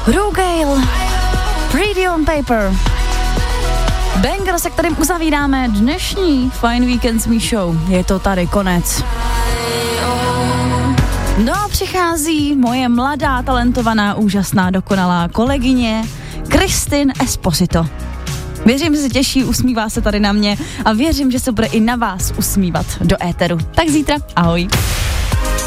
Rugale, Pretty on Paper. Banger, se kterým uzavíráme dnešní Fine Weekend s Míšou. Je to tady konec. No a přichází moje mladá, talentovaná, úžasná, dokonalá kolegyně Kristin Esposito. Věřím, že se těší, usmívá se tady na mě a věřím, že se bude i na vás usmívat do éteru. Tak zítra, ahoj.